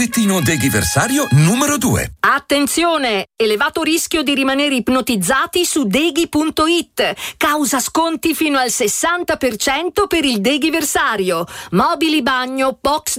Bollettino Deghiversario numero 2. Attenzione! Elevato rischio di rimanere ipnotizzati su Deghi.it. Causa sconti fino al 60% per il Deghiversario. Mobili bagno, box